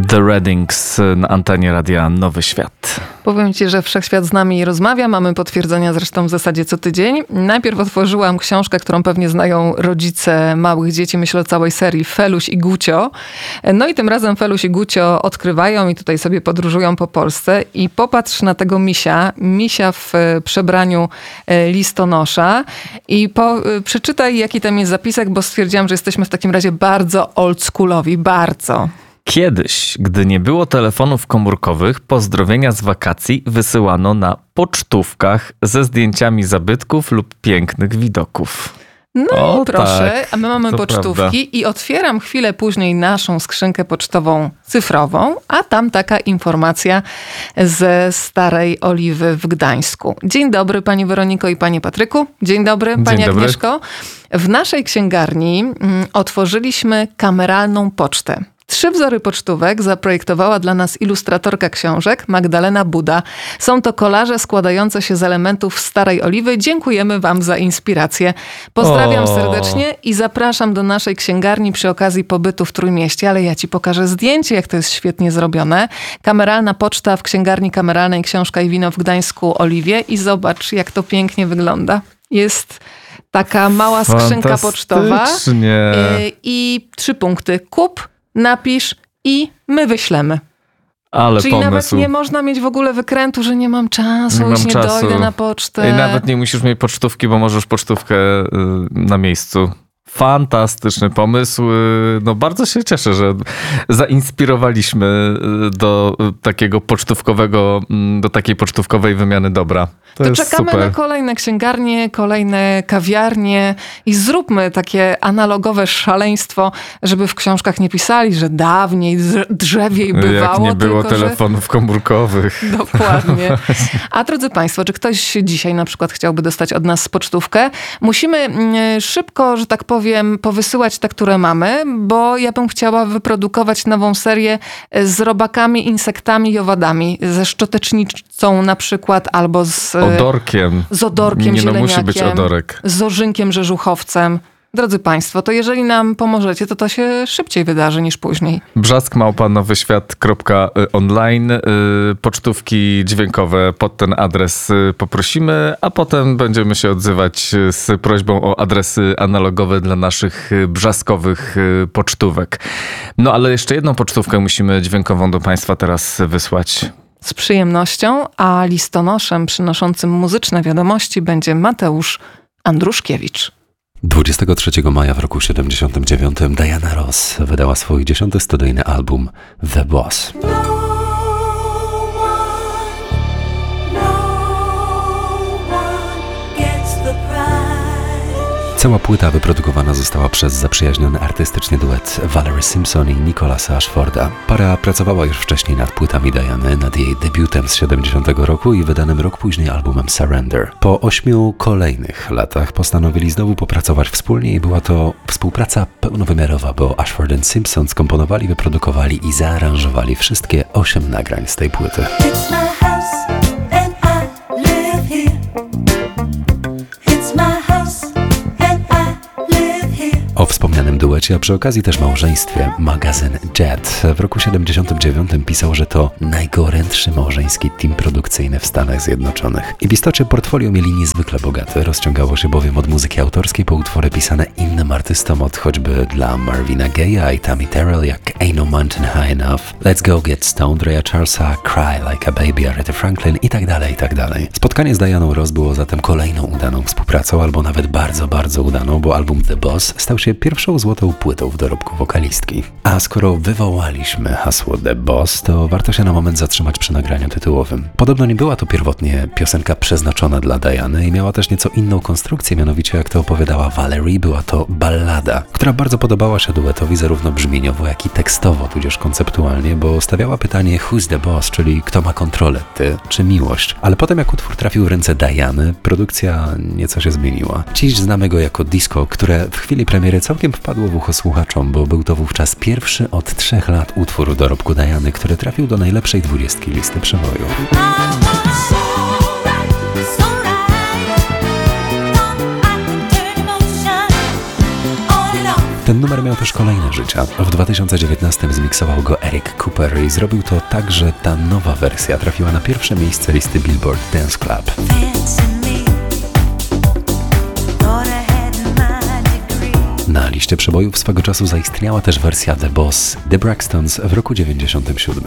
The Reddings na antenie Radia Nowy Świat. Powiem ci, że Wszechświat z nami rozmawia. Mamy potwierdzenia zresztą w zasadzie co tydzień. Najpierw otworzyłam książkę, którą pewnie znają rodzice małych dzieci. Myślę o całej serii Feluś i Gucio. No i tym razem Feluś i Gucio odkrywają i tutaj sobie podróżują po Polsce. I popatrz na tego misia w przebraniu listonosza. I przeczytaj, jaki tam jest zapisek, bo stwierdziłam, że jesteśmy w takim razie bardzo oldschoolowi. Bardzo. Kiedyś, gdy nie było telefonów komórkowych, pozdrowienia z wakacji wysyłano na pocztówkach ze zdjęciami zabytków lub pięknych widoków. No i proszę, tak, a my mamy pocztówki prawda. I otwieram chwilę później naszą skrzynkę pocztową cyfrową, a tam taka informacja ze Starej Oliwy w Gdańsku. Dzień dobry Pani Weroniko i Panie Patryku. Dzień dobry Pani Agnieszko. W naszej księgarni otworzyliśmy kameralną pocztę. 3 wzory pocztówek zaprojektowała dla nas ilustratorka książek Magdalena Buda. Są to kolaże składające się z elementów Starej Oliwy. Dziękujemy Wam za inspirację. Pozdrawiam serdecznie i zapraszam do naszej księgarni przy okazji pobytu w Trójmieście, ale ja Ci pokażę zdjęcie, jak to jest świetnie zrobione. Kameralna poczta w księgarni kameralnej Książka i Wino w Gdańsku Oliwie i zobacz, jak to pięknie wygląda. Jest taka mała skrzynka pocztowa i 3 punkty. Kup, napisz i my wyślemy. Ale czyli pomysł. Nawet nie można mieć w ogóle wykrętu, że nie mam czasu, już nie dojdę na pocztę. I nawet nie musisz mieć pocztówki, bo możesz pocztówkę na miejscu. Fantastyczny pomysł. No bardzo się cieszę, że zainspirowaliśmy do takiego pocztówkowego, do takiej pocztówkowej wymiany dobra. To jest czekamy super. na kolejne księgarnie, kolejne kawiarnie i zróbmy takie analogowe szaleństwo, żeby w książkach nie pisali, że dawniej drzewiej bywało. Jak nie było tylko, telefonów komórkowych. Dokładnie. A drodzy Państwo, czy ktoś dzisiaj na przykład chciałby dostać od nas pocztówkę? Musimy szybko, że tak powiem, powysyłać te, które mamy, bo ja bym chciała wyprodukować nową serię z robakami, insektami i owadami. Ze szczotecznicą na przykład, albo z odorkiem. Z odorkiem, nie, zieleniakiem. Musi być odorek. Z orzynkiem rzeżuchowcem. Drodzy Państwo, to jeżeli nam pomożecie, to się szybciej wydarzy niż później. brzask@nowyświat.online. Pocztówki dźwiękowe pod ten adres poprosimy, a potem będziemy się odzywać z prośbą o adresy analogowe dla naszych brzaskowych pocztówek. No ale jeszcze jedną pocztówkę musimy dźwiękową do Państwa teraz wysłać. Z przyjemnością, a listonoszem przynoszącym muzyczne wiadomości będzie Mateusz Andruszkiewicz. 23 maja w roku 79 Diana Ross wydała swój 10. studyjny album The Boss. Cała płyta wyprodukowana została przez zaprzyjaźniony artystycznie duet Valerie Simpson i Nicolasa Ashforda. Para pracowała już wcześniej nad płytami Diany, nad jej debiutem z 70 roku i wydanym rok później albumem Surrender. Po 8 kolejnych latach postanowili znowu popracować wspólnie i była to współpraca pełnowymiarowa, bo Ashford and Simpson skomponowali, wyprodukowali i zaaranżowali wszystkie 8 nagrań z tej płyty. O wspomnianym duecie, a przy okazji też małżeństwie, magazyn Jet w roku 79 pisał, że to najgorętszy małżeński team produkcyjny w Stanach Zjednoczonych. I w istocie portfolio mieli niezwykle bogate, rozciągało się bowiem od muzyki autorskiej po utwory pisane innym artystom, od choćby dla Marvina Gaye'a i Tammy Terrell, jak Ain't No Mountain High Enough, Let's Go Get Stoned, Raya Charlesa, Cry Like a Baby, Aretha Franklin i tak dalej, i tak dalej. Spotkanie z Dianą Ross było zatem kolejną udaną współpracą, albo nawet bardzo, bardzo udaną, bo album The Boss stał się pierwszą złotą płytą w dorobku wokalistki. A skoro wywołaliśmy hasło The Boss, to warto się na moment zatrzymać przy nagraniu tytułowym. Podobno nie była to pierwotnie piosenka przeznaczona dla Diany i miała też nieco inną konstrukcję, mianowicie jak to opowiadała Valerie, była to ballada, która bardzo podobała się duetowi zarówno brzmieniowo, jak i tekstowo, tudzież konceptualnie, bo stawiała pytanie Who's the boss, czyli kto ma kontrolę, ty czy miłość. Ale potem jak utwór trafił w ręce Diany, produkcja nieco się zmieniła. Dziś znamy go jako disco, które w chwili premiery całkiem wpadło w ucho słuchaczom, bo był to wówczas pierwszy od 3 lat utwór w dorobku Diany, który trafił do najlepszej 20 listy przeboju. Ten numer miał też kolejne życia. W 2019 zmiksował go Eric Cooper i zrobił to tak, że ta nowa wersja trafiła na pierwsze miejsce listy Billboard Dance Club. Na liście przebojów swego czasu zaistniała też wersja The Boss, The Braxtons w roku 97.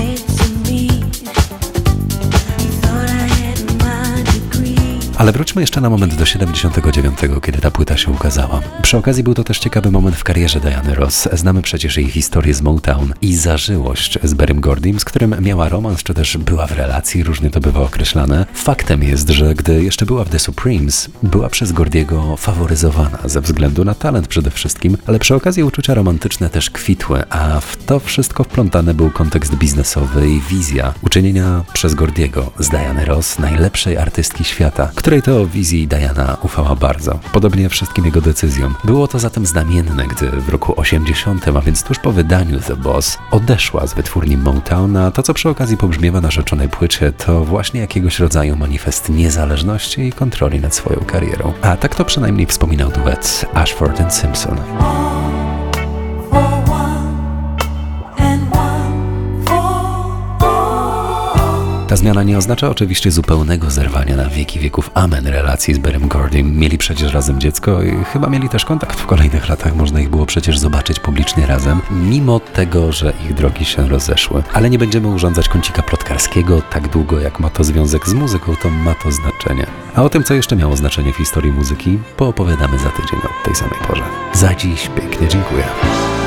Ale wróćmy jeszcze na moment do 79, kiedy ta płyta się ukazała. Przy okazji był to też ciekawy moment w karierze Diany Ross. Znamy przecież jej historię z Motown i zażyłość z Berrym Gordim, z którym miała romans, czy też była w relacji, różnie to bywa określane. Faktem jest, że gdy jeszcze była w The Supremes, była przez Gordiego faworyzowana ze względu na talent przede wszystkim, ale przy okazji uczucia romantyczne też kwitły, a w to wszystko wplątany był kontekst biznesowy i wizja uczynienia przez Gordiego z Diany Ross najlepszej artystki świata, której to wizji Diana ufała bardzo. Podobnie wszystkim jego decyzjom. Było to zatem znamienne, gdy w roku 80, a więc tuż po wydaniu The Boss, odeszła z wytwórni Motown, a to, co przy okazji pobrzmiewa na rzeczonej płycie, to właśnie jakiegoś rodzaju manifest niezależności i kontroli nad swoją karierą. A tak to przynajmniej wspominał duet Ashford and Simpson. Ta zmiana nie oznacza oczywiście zupełnego zerwania na wieki wieków amen relacji z Berrym Gordim. Mieli przecież razem dziecko i chyba mieli też kontakt w kolejnych latach. Można ich było przecież zobaczyć publicznie razem, mimo tego, że ich drogi się rozeszły. Ale nie będziemy urządzać kącika plotkarskiego. Tak długo jak ma to związek z muzyką, to ma to znaczenie. A o tym, co jeszcze miało znaczenie w historii muzyki, poopowiadamy za tydzień o tej samej porze. Za dziś pięknie dziękuję.